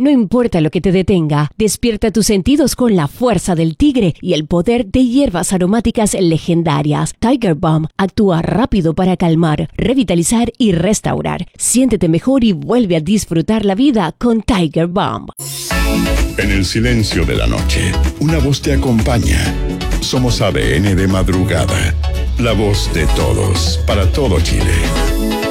No importa lo que te detenga, despierta tus sentidos con la fuerza del tigre y el poder de hierbas aromáticas legendarias. Tiger Balm actúa rápido para calmar, revitalizar y restaurar. Siéntete mejor y vuelve a disfrutar la vida con Tiger Balm. En el silencio de la noche, una voz te acompaña. Somos ADN de madrugada. La voz de todos, para todo Chile.